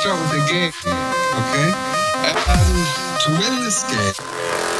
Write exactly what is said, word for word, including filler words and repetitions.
start with a game, okay? And to win this game,